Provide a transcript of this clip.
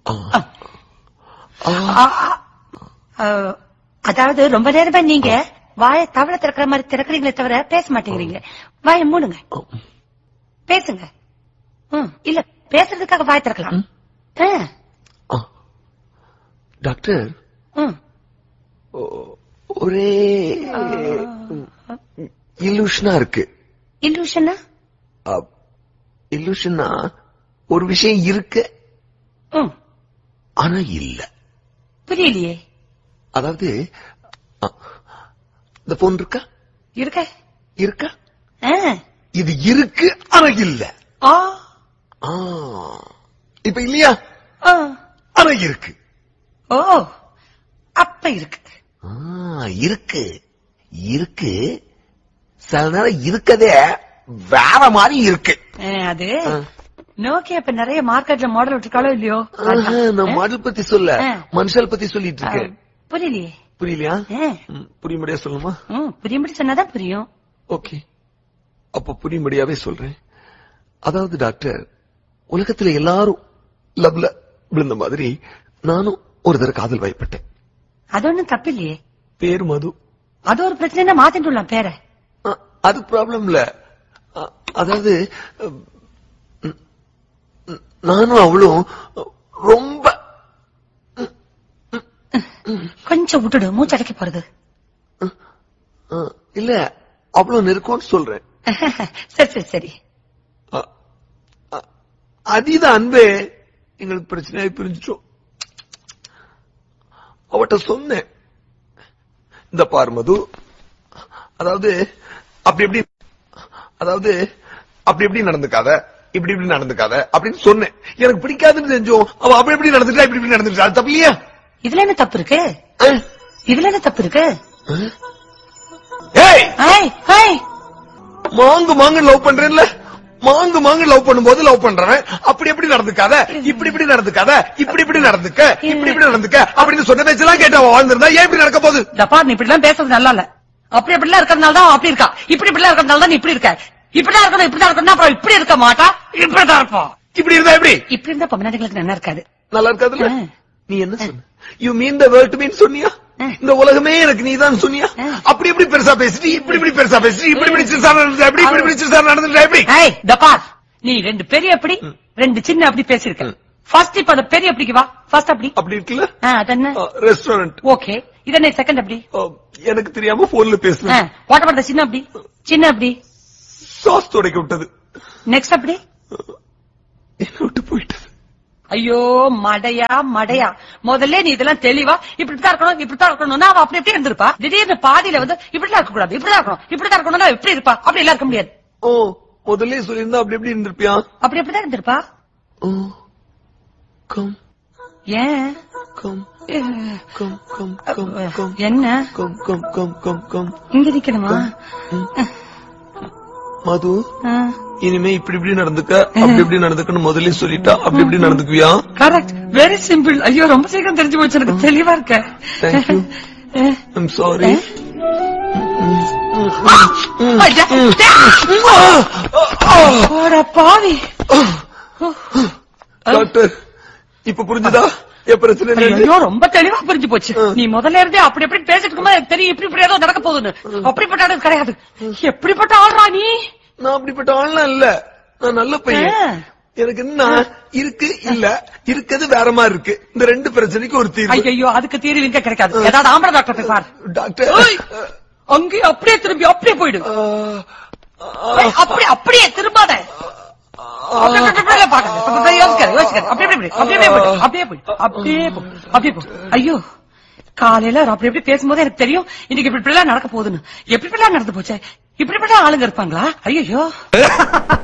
அதாவது ரொம்ப நேரமா நீங்க வாய தவளை திறக்கிற மாதிரி திறக்கிறீங்களே தவிர பேச மாட்டேங்கிறீங்க. வாய மூடுங்க, பேசுங்க. இல்ல பேசுறதுக்காக வாய திறக்கலாம். டாக்டர், ஒரே இல்லூஷனா இருக்கு. இல்லூஷனா? இல்லூஷனா ஒரு விஷயம் இருக்கு ஆனா இல்ல. புரியலையே. அதாவது இந்த போன் இருக்கா? இருக்க இருக்கா? இது இருக்கு ஆனா இல்ல. இப்ப இல்லையா? ஆனா இருக்கு. ஓ, அப்ப இருக்கு. இருக்கு இருக்கு. சில நேரம் இருக்கதே வேற மாதிரி இருக்கு. அது நோக்கியா இப்ப நிறைய மார்க்கெட்ல மாடல் விட்டுருக்காளோ இல்லையோ? நான் மாடல் பத்தி சொல்ல, மனுஷால் பத்தி சொல்லிட்டு இருக்கேன். புரியலையே. புரியலையா? புரியும்படியா சொல்லுமா? புரியும்படி சொன்னாதான் புரியும். ஓகே, அப்ப புரியும்படியாவே சொல்றேன். அதாவது டாக்டர், உலகத்துல எல்லாரும் லவ்ல விழுந்த மாதிரி நானும் ஒரு தடவை காதல் வயப்பட்டேன். அது ஒண்ணும் தப்பு இல்லையே. பேரு மது. அது ஒரு பிரச்சனை, மாத்திட்டுலாம் பேர. அது ப்ராப்ளம் இல்ல. அதாவது நானும் அவளும் ரொம்ப கொஞ்சம் விட்டுடு, மூச்சடைக்க போறது. இல்ல, அவ்வளவு நெருக்கம்னு சொல்றேன். சரி சரி சரி. அதீத அன்பே எங்களுக்கு பிரச்சனையாய் புரிஞ்சிட்டோம். அவட்ட சொன்னேன், இந்த பார் மது, அதாவது அப்படி எப்படி நடந்துக்காத, இப்படி இப்படி நடந்துக்காத அப்படின்னு சொன்னேன். எனக்கு பிடிக்காதுன்னு செஞ்சோம். அவ அப்படி எப்படி நடந்துட்டா, இப்படி இப்படி நடந்துட்டா. அது தப்பு இல்லையா? இதுல என்ன தப்பு இருக்கு? இதுல என்ன தப்பு இருக்கு? மாங்கு லவ் பண்றேன்ல, மாங்கு லவ் பண்ணும்போது லவ் பண்றவன் அப்படி எப்படி நடந்துக்காத, இப்படி இப்படி நடந்துக்காத, இப்படி இப்படி நடந்துக்க, இப்படி இப்படி நடந்துக்க அப்படின்னு சொன்ன பேச்செல்லாம் கேட்டு அவன் வாழ்ந்திருந்தா ஏன் இப்படி நடக்க போகுது? நீ இப்படி எல்லாம் பேசுறது நல்லா இல்ல. அப்படி எப்படிலாம் இருக்கிறதுனால தான் அப்படி இருக்கா. இப்படி இப்படிலாம் இருக்கிறதுனால தான் நீ இப்படி இருக்க. இப்படிதான் இருக்கணும், இப்படிதான் இருக்கணும். அப்புறம் இப்படி இருக்க மாட்டா, இப்படிதான் இருப்போம். இப்படி இருந்தா எப்படி? இப்படி இருந்தா பொம்மநாட்டிகளுக்கு நல்லா இருக்காது. நல்லா இருக்காதுல்ல? நீ என்ன சொன்ன? You mean the world to மீன் சொன்னியா? இந்த உலகமே எனக்கு நீதான் சொன்னியா? அப்படி எப்படி பெருசா பேசிட்டு, இப்படி இப்படி பெருசா பேசிட்டு, இப்படி இப்படி சிறுசா நடந்துட்டா எப்படி, இப்படி இப்படி சிறுசா நடந்துட்டா எப்படி? நீ ரெண்டு பெரிய அப்படி, ரெண்டு சின்ன அப்படி பேசிருக்க. ஃபர்ஸ்ட் இப்ப அந்த பெரிய அப்படிக்கு வா. ஃபர்ஸ்ட் அப்படி அப்படி இருக்குல்ல, அதென்ன ரெஸ்டாரண்ட். ஓகே, இதென்ன செகண்ட் அப்படி? எனக்கு தெரியாம போன்ல பேசுறேன். வாட் அபௌட் தி சின்ன அப்படி? சின்ன அப்படி சாஸ் துடைக்க விட்டது. நெக்ஸ்ட் அப்படி என்ன விட்டு போயிட்டது. ஐயோ மடையா மடையா, முதல்ல நீ இதெல்லாம் தெளிவா இப்படித்தான் இருக்கணும், இப்படித்தான் இருக்கணும்னா அவ அப்படி எப்படி இருந்திருப்பா. திடீர்னு பாதியில வந்து இப்படிலாம் இருக்க கூடாது, இப்படிதான் இருக்கணும், இப்படிதான் இருக்கணும்னா எப்படி இருப்பா? அப்படி எல்லாம் இருக்க முடியாது. ஓ, முதல்ல சொல்லியிருந்தா அப்படி எப்படி இருந்திருப்பியா? அப்படி எப்படிதான் இருந்திருப்பா. கம் ஏன் come come come come come என்ன come come come come come இங்க நிக்கணுமா? மது, இனிமே இப்படி இப்படி நடந்துக்க, அப்படி இப்படி நடந்துக்கன்னு முதல்ல சொல்லிட்டா அப்படி இப்படி நடந்துக்குவியா? Correct, very simple. ஐயோ ரொம்ப சீக்கிரம் தெரிஞ்சு போச்சு, எனக்கு தெளிவா இருக்க. தேங்க்யூ. I'm sorry. பாவி டாக்டர், இப்ப புரிஞ்சுதா என் பிரச்சனை? ஐயோ ரொம்ப தெளிவா புரிஞ்சு போச்சு. நீ முதல்ல இருந்தே அப்படி எப்படி பேசிட்டு இருக்கும்போது தெரியும் இப்படி இப்படி ஏதோ நடக்க போகுதுன்னு. அப்படிப்பட்ட ஆள் கிடையாது. எப்படிப்பட்ட ஆள்ரா நீ? நான் அப்படிப்பட்ட ஆள்லாம் இல்ல, நான் நல்ல பையன். எனக்கு என்ன இருக்கு இல்ல இருக்கிறது வேற மாதிரி இருக்கு. இந்த ரெண்டு பிரச்சனைக்கு ஒரு தீர்வு. ஐயோ அதுக்கு தீர்வு இங்க கிடைக்காது. ஏதாவது ஆம்பளை டாக்டர் பார். டாக்டர் அங்கே அப்படியே திரும்பி அப்படியே போயிடு. அப்படியே திரும்பாத. ஐயோ காலையில அப்படி எப்படி பேசும்போது எனக்கு தெரியும் இன்னைக்கு இப்படி நடக்க போகுதுன்னு. எப்படி நடந்து போச்சு? இப்படிப்பட்ட ஆளுங்க இருப்பாங்களா? ஐயோ